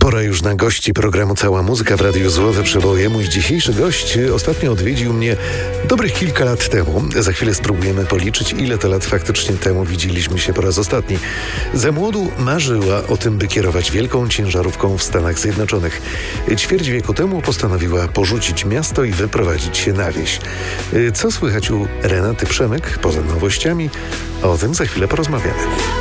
Pora już na gości programu Cała Muzyka w Radiu Złote Przeboje. Mój dzisiejszy gość ostatnio odwiedził mnie dobrych kilka lat temu. Za chwilę spróbujemy policzyć, ile to lat faktycznie temu widzieliśmy się po raz ostatni. Za młodu marzyła o tym, by kierować wielką ciężarówką w Stanach Zjednoczonych. Ćwierć wieku temu postanowiła porzucić miasto i wyprowadzić się na wieś. Co słychać u Renaty Przemek poza nowościami? O tym za chwilę porozmawiamy.